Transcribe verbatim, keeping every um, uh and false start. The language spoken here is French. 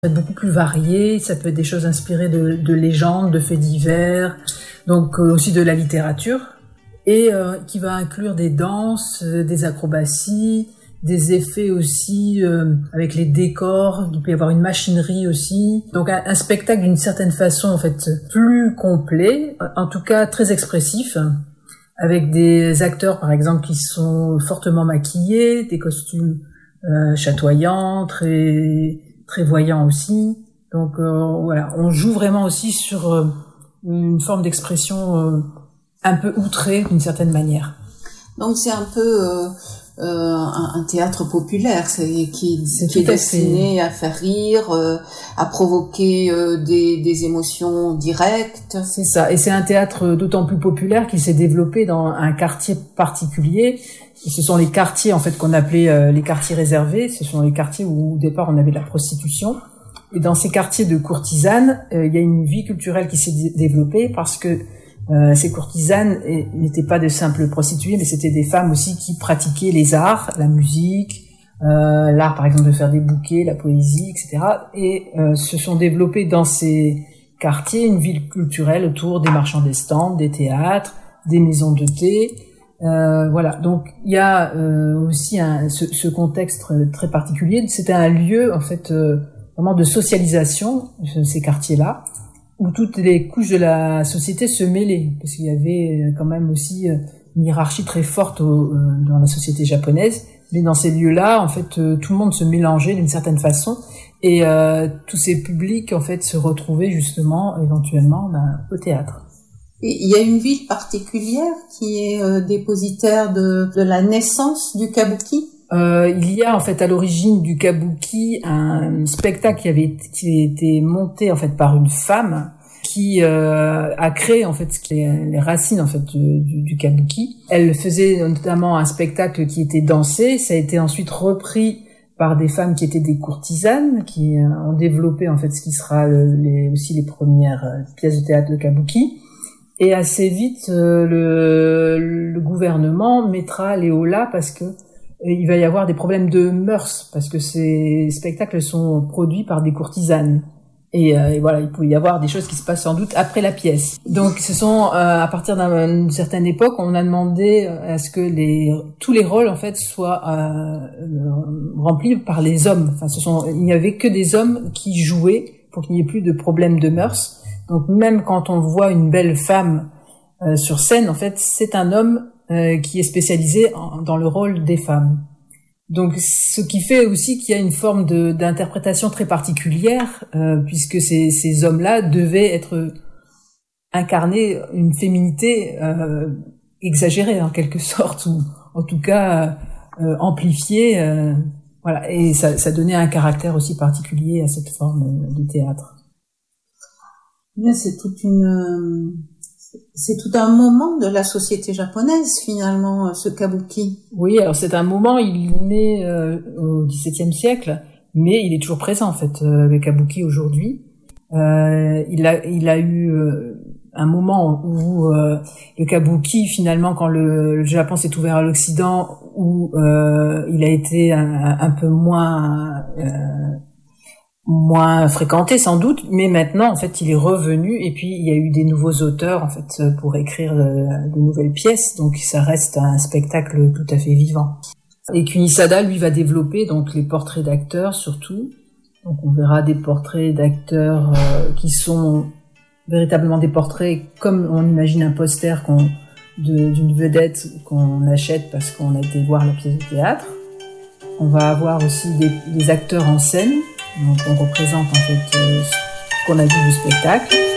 être beaucoup plus varié, ça peut être des choses inspirées de, de légendes, de faits divers, donc euh, aussi de la littérature, et euh, qui va inclure des danses, euh, des acrobaties, des effets aussi euh, avec les décors, il peut y avoir une machinerie aussi, donc un, un spectacle d'une certaine façon en fait plus complet, en tout cas très expressif, avec des acteurs par exemple qui sont fortement maquillés, des costumes euh, chatoyants, très très voyants aussi. Donc euh, voilà, on joue vraiment aussi sur euh, une forme d'expression euh, un peu outrée d'une certaine manière. Donc c'est un peu euh, euh, un, un théâtre populaire, c'est qui, c'est qui est destiné à faire rire, euh, à provoquer euh, des, des émotions directes. C'est ça, et c'est un théâtre d'autant plus populaire qu'il s'est développé dans un quartier particulier. Ce sont les quartiers en fait qu'on appelait euh, les quartiers réservés. Ce sont les quartiers où au départ on avait de la prostitution. Et dans ces quartiers de courtisanes, euh, il y a une vie culturelle qui s'est d- développée parce que euh, ces courtisanes et, n'étaient pas de simples prostituées, mais c'était des femmes aussi qui pratiquaient les arts, la musique, euh, l'art par exemple de faire des bouquets, la poésie, et cetera. Et euh, se sont développées dans ces quartiers une vie culturelle autour des marchands d'estampes, des théâtres, des maisons de thé. Euh, voilà, donc il y a euh, aussi un, ce, ce contexte très particulier. C'était un lieu en fait euh, vraiment de socialisation, ces quartiers-là, où toutes les couches de la société se mêlaient, parce qu'il y avait quand même aussi une hiérarchie très forte au, euh, dans la société japonaise. Mais dans ces lieux-là, en fait, euh, tout le monde se mélangeait d'une certaine façon, et euh, tous ces publics en fait se retrouvaient justement éventuellement ben, au théâtre. Il y a une ville particulière qui est euh, dépositaire de, de la naissance du kabuki. Euh, il y a en fait à l'origine du kabuki un spectacle qui avait qui a été monté en fait par une femme qui euh, a créé en fait les racines en fait du, du, du kabuki. Elle faisait notamment un spectacle qui était dansé. Ça a été ensuite repris par des femmes qui étaient des courtisanes, qui ont développé en fait ce qui sera le, les, aussi les premières pièces de théâtre de kabuki. Et assez vite, euh, le, le gouvernement mettra les holà parce que euh, il va y avoir des problèmes de mœurs, parce que ces spectacles sont produits par des courtisanes. Et, euh, et voilà, il peut y avoir des choses qui se passent sans doute après la pièce. Donc, ce sont euh, à partir d'une certaine époque, on a demandé à ce que les tous les rôles en fait soient euh, remplis par les hommes. Enfin, ce sont il n'y avait que des hommes qui jouaient pour qu'il n'y ait plus de problèmes de mœurs. Donc même quand on voit une belle femme euh, sur scène, en fait, c'est un homme euh, qui est spécialisé en, dans le rôle des femmes. Donc ce qui fait aussi qu'il y a une forme de, d'interprétation très particulière, euh, puisque ces, ces hommes-là devaient être incarner une féminité euh, exagérée en quelque sorte, ou en tout cas euh, amplifiée. Euh, voilà, et ça, ça donnait un caractère aussi particulier à cette forme de théâtre. Bien, c'est toute une, c'est tout un moment de la société japonaise finalement, ce kabuki. Oui, alors c'est un moment, il est né euh, au dix-septième siècle, mais il est toujours présent en fait, euh, le kabuki aujourd'hui. Euh, il a, il a eu euh, un moment où euh, le kabuki finalement, quand le, le Japon s'est ouvert à l'Occident, où euh, il a été un, un peu moins euh, moins fréquenté sans doute, mais maintenant en fait il est revenu, et puis il y a eu des nouveaux auteurs en fait pour écrire de, de nouvelles pièces, donc ça reste un spectacle tout à fait vivant. Et Kunisada lui va développer donc les portraits d'acteurs surtout, donc on verra des portraits d'acteurs euh, qui sont véritablement des portraits comme on imagine un poster qu'on, de, d'une vedette qu'on achète parce qu'on a été voir la pièce de théâtre. On va avoir aussi des, des acteurs en scène. Donc on représente en fait euh, ce qu'on a vu du spectacle.